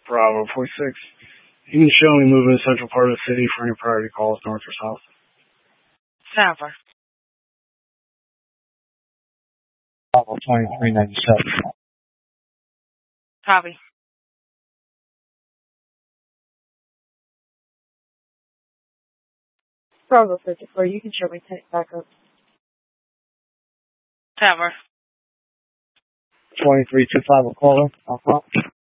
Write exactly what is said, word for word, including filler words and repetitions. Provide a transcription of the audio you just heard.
Bravo forty-six. You can show me moving to the central part of the city for any priority calls north or south. Tower. Bravo twenty-three ninety-seven. Copy. Bravo fifty-four, you can show me tank backup. Tower. twenty-three twenty-five, a caller. Alpha.